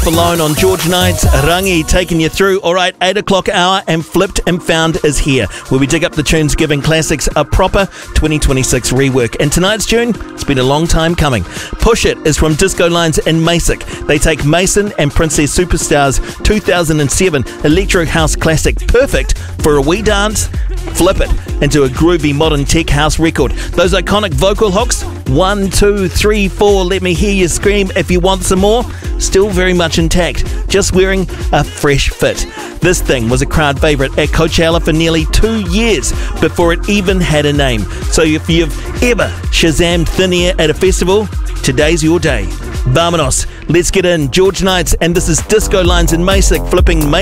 Alone on George Knight's Rangi, taking you through. All right, 8 o'clock hour and Flipped and Found is here, where we dig up the tunes giving classics a proper 2026 rework. And tonight's tune, it's been a long time coming. Push It is from Disco Lines and Masick. They take Mason and Princess Superstar's 2007 electro house classic Perfect for a wee dance, flip it into a groovy modern tech house record. Those iconic vocal hooks, 1, 2, 3, 4, let me hear you scream if you want some more, still very much intact, just wearing a fresh fit. This thing was a crowd favourite at Coachella for nearly 2 years before it even had a name. So if you've ever Shazammed Thin Air at a festival, today's your day. Vámonos, let's get in. George Knights, and this is Disco Lines and Masick flipping